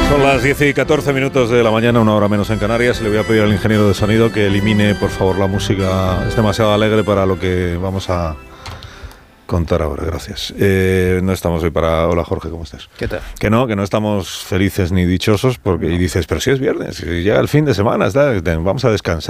Son las 10:14 de la mañana, una hora menos en Canarias. Le voy a pedir al ingeniero de sonido que elimine, por favor, la música. Es demasiado alegre para lo que vamos a contar ahora. Gracias. No estamos hoy para... Hola, Jorge, ¿cómo estás? ¿Qué tal? Que no estamos felices ni dichosos porque y dices, pero si es viernes, si llega el fin de semana, vamos a descansar.